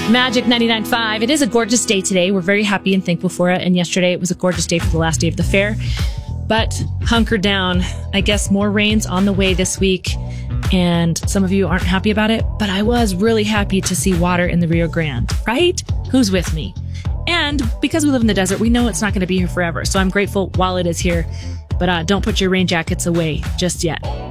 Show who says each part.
Speaker 1: Magic 99.5. It is a gorgeous day today. We're very happy and thankful for it. And yesterday it was a gorgeous day for the last day of the fair. But hunker down. I guess more rain's on the way this week. And some of you aren't happy about it. But I was really happy to see water in the Rio Grande, right? Who's with me? And because we live in the desert, we know it's not going to be here forever. So I'm grateful while it is here. But don't put your rain jackets away just yet.